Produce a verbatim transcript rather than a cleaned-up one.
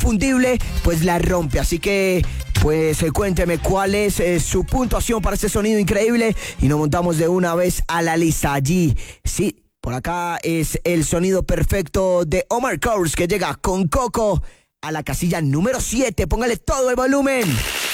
inconfundible, pues la rompe. Así que, pues eh, cuénteme cuál es eh, su puntuación para este sonido increíble y nos montamos de una vez a la lista. Allí, sí, por acá es el sonido perfecto de Omar Courtz, que llega con Coco a la casilla número siete. Póngale todo el volumen.